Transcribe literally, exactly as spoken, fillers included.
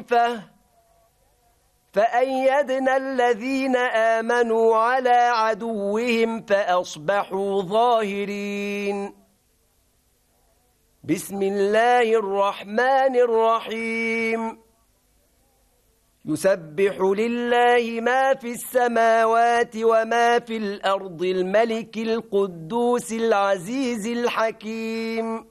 طائفة فأيدنا الذين آمنوا على عدوهم فأصبحوا ظاهرين. بسم الله الرحمن الرحيم. يسبح لله ما في السماوات وما في الأرض الملك القدوس العزيز الحكيم.